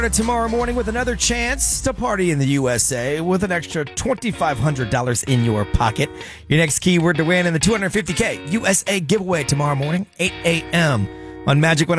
Tomorrow morning with another chance to party in the USA with an extra $2,500 in your pocket. Your next keyword to win in the $250K USA giveaway tomorrow morning, 8 a.m. on Magic 105.